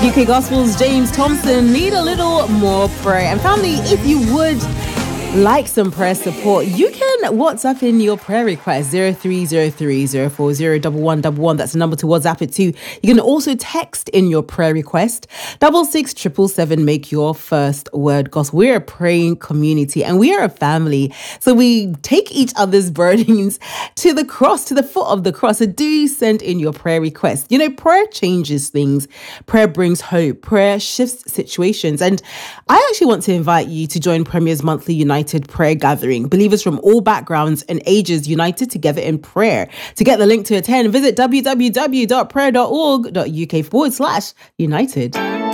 UK Gospel's James Thompson, need a little more prayer. And family, if you would like some prayer support, you can WhatsApp in your prayer request 0303040111. That's the number to WhatsApp it to. You can also text in your prayer request 66777. Make your first word gospel. We're a praying community and we are a family, so we take each other's burdens to the cross, to the foot of the cross. So do send in your prayer request. You know, prayer changes things. Prayer brings hope. Prayer shifts situations. And I actually want to invite you to join Premier's monthly United Prayer Gathering. Believers from all backgrounds and ages united together in prayer. To get the link to attend, visit www.prayer.org.uk/united.